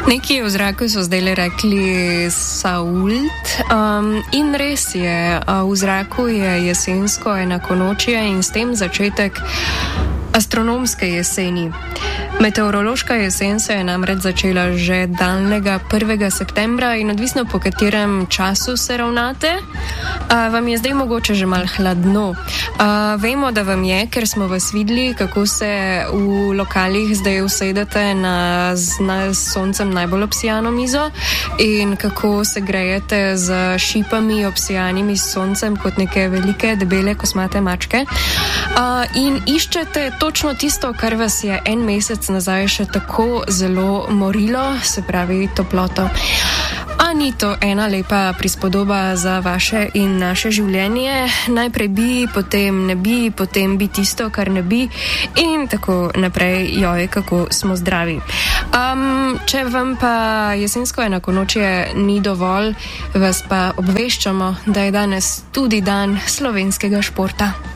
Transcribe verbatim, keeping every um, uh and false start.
Nekje v zraku so zdaj rekli Sault um, in res je, v zraku je jesensko enakonočje in s tem začetek astronomske jeseni. Meteorološka jesen se je namreč začela že daljnega prvega septembra in odvisno po katerem času se ravnate, a, vam je zdaj mogoče že malo hladno. A, vemo, da vam je, ker smo vas videli, kako se v lokalih zdaj usedete na, na soncem najbolj obsijano mizo in kako se grejete z šipami obsijanimi s soncem kot neke velike, debele, kosmate mačke. A, in iščete točno tisto, kar vas je en mesec nazaj še tako zelo morilo, se pravi toploto. A ni to ena lepa prispodoba za vaše in naše življenje? Najprej bi, potem ne bi, potem bi tisto, kar ne bi in tako naprej, joj, kako smo zdravi. Um, če vam pa jesensko enakonočje ni dovolj, vas pa obveščamo, da je danes tudi dan slovenskega športa.